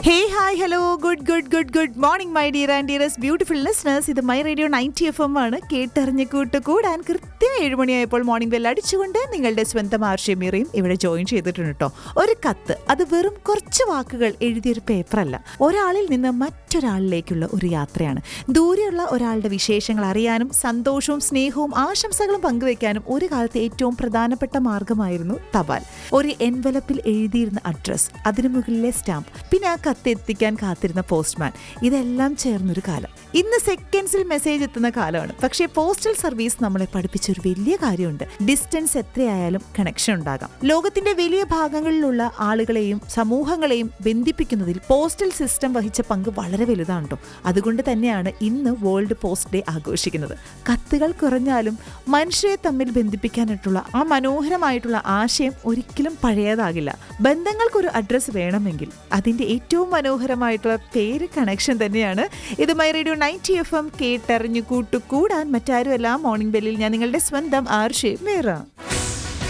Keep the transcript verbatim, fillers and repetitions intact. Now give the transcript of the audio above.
Hey hi hello good good good good morning my dear and dearest beautiful listeners. ഇത് my radio ninety F M ആണ്. കേട്ടറിഞ്ഞ് കൂട്ട് കൂടാൻ കൃത്യം ഏഴുമണിയായപ്പോൾ morning bell അടിച്ചുകൊണ്ട് നിങ്ങളുടെ സ്വന്തം ആർഷമീറയും ഇവിടെ ജോയിൻ ചെയ്തിട്ടുണ്ട് കേട്ടോ. ഒരു കത്ത്, അത് വെറും കുറച്ച് വാക്കുകൾ എഴുതിയൊരു പേപ്പറല്ല, ഒരാളിൽ നിന്ന് മറ്റൊരാളിലേക്കുള്ള ഒരു യാത്രയാണ്. ദൂരെയുള്ള ഒരാളുടെ വിശേഷങ്ങൾ അറിയാനും സന്തോഷവും സ്നേഹവും ആശംസകളും പങ്കുവെക്കാനും ഒരു കാലത്ത് ഏറ്റവും പ്രധാനപ്പെട്ട മാർഗമായിരുന്നു തപാൽ. ഒരു എൻവലപ്പിൽ എഴുതിയിരുന്ന അഡ്രസ്, അതിനു മുകളിലെ സ്റ്റാമ്പ്, പിന്നെ ആ കത്ത് എത്തിക്കാൻ കാത്തിരുന്ന പോസ്റ്റ്മാൻ, ഇതെല്ലാം ചേർന്നൊരു കാലം. ഇന്ന് സെക്കൻഡ്സിൽ മെസ്സേജ് എത്തുന്ന കാലമാണ്. പക്ഷേ പോസ്റ്റൽ സർവീസ് നമ്മളെ പഠിപ്പിച്ചൊരു വലിയ കാര്യമുണ്ട്. ഡിസ്റ്റൻസ് എത്രയായാലും കണക്ഷൻ ഉണ്ടാകാം. ലോകത്തിന്റെ വലിയ ഭാഗങ്ങളിലുള്ള ആളുകളെയും സമൂഹങ്ങളെയും ബന്ധിപ്പിക്കുന്നതിൽ പോസ്റ്റൽ സിസ്റ്റം വഹിച്ച പങ്ക് വളരെ വലുതാണ് കേട്ടോ. അതുകൊണ്ട് തന്നെയാണ് ഇന്ന് വേൾഡ് പോസ്റ്റ് ഡേ ആഘോഷിക്കുന്നത്. കത്തുകൾ കുറഞ്ഞാലും മനുഷ്യരെ തമ്മിൽ ബന്ധിപ്പിക്കാനായിട്ടുള്ള ആ മനോഹരമായിട്ടുള്ള ആശയം ഒരിക്കലും പഴയതാകില്ല. ബന്ധങ്ങൾക്കൊരു അഡ്രസ്സ് വേണമെങ്കിൽ അതിന്റെ ഏറ്റവും മനോഹരമായിട്ടുള്ള പേര് കണക്ഷൻ തന്നെയാണ്. ഇത് my radio ninety F M, കേട്ടറിഞ്ഞു കൂട്ടു കൂടാൻ മറ്റാരുമല്ല. മോർണിംഗ് ബെല്ലിൽ ഞാൻ നിങ്ങളുടെ സ്വന്തം ആർഷേ മേറ.